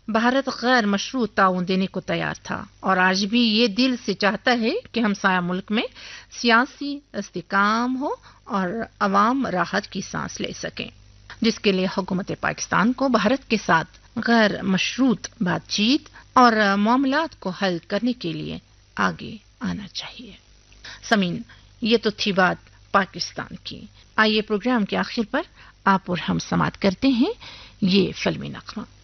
भारत गैर मशरूत ताउन देने को तैयार था और आज भी ये दिल से चाहता है कि हमसाया मुल्क में सियासी इस्तेकाम हो और अवाम राहत की सांस ले सकें, जिसके लिए हुकूमत पाकिस्तान को भारत के साथ गैर मशरूत बातचीत और मामलात को हल करने के लिए आगे आना चाहिए। समीन, ये तो थी बात पाकिस्तान की। आइए प्रोग्राम के आखिर पर आप और हम समाप्त करते हैं ये फिल्मी नगमा।